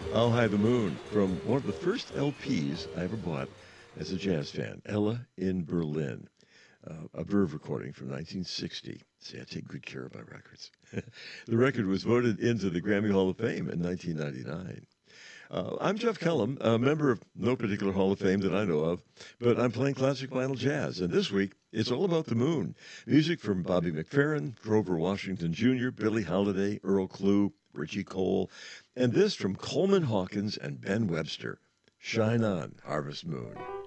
I'll Hide the Moon from one of the first LPs I ever bought as a jazz fan, Ella in Berlin, a Verve recording from 1960. See, I take good care of my records. The record was voted into the Grammy Hall of Fame in 1999. I'm Jeff Kellum, a member of no particular Hall of Fame that I know of, but I'm playing classic vinyl jazz. And this week, it's all about the moon. Music from Bobby McFerrin, Grover Washington Jr., Billie Holiday, Earl Klugh, Richie Cole, and this from Coleman Hawkins and Ben Webster. Shine On, Harvest Moon.